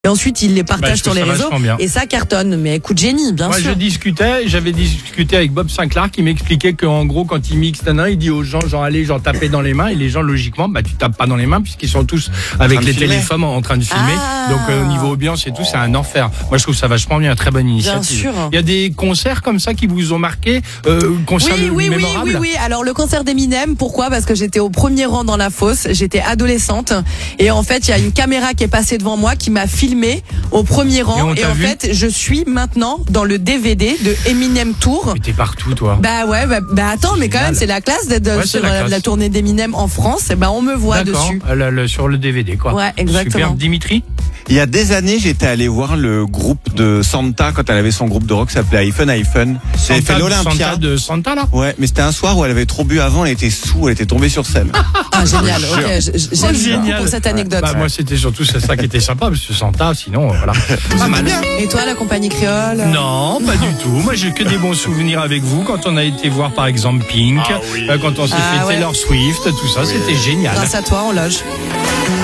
Et ensuite, il les partage sur les réseaux. Et ça cartonne. Mais écoute, génie, bien sûr. Moi, j'avais discuté avec Bob Sinclair qui m'expliquait qu'en gros, quand il mixe, il dit aux gens, genre, allez, genre, tapez dans les mains. Et les gens, logiquement, tu tapes pas dans les mains puisqu'ils sont tous avec les téléphones en train de filmer. Donc, au niveau ambiance et tout, c'est un enfer. Moi, je trouve ça vachement bien. Très bonne initiative. Bien sûr. Il y a des concerts comme ça qui vous ont marqué, concerts mémorables. Oui. Alors, le concert d'Eminem, pourquoi? Parce que j'étais au premier rang dans la fosse. J'étais adolescente. Et en fait, il y a une caméra qui est passée devant moi qui m'a filmé au premier rang et en fait je suis maintenant dans le DVD de Eminem Tour. Mais t'es partout toi. Bah ouais, attends, mais quand même c'est la classe d'être sur la tournée d'Eminem en France. Et on me voit dessus. Sur le DVD quoi. Ouais, exactement. Super. Dimitri. Il y a des années, j'étais allé voir le groupe de Santa quand elle avait son groupe de rock qui s'appelait iPhone. J'avais fait l'Olympia. Santa de Santa là. Ouais, mais c'était un soir où elle avait trop bu avant, elle était sous, elle était tombée sur scène. Ah génial. OK, j'aime beaucoup pour cette anecdote. Moi c'était surtout ça qui était sympa parce que Santa sinon voilà. Pas mal. Et toi la compagnie créole? Non, pas du tout. Moi j'ai que des bons souvenirs avec vous quand on a été voir par exemple Pink, quand on s'est fait Taylor Swift, tout ça, c'était génial. Grâce à toi en loge.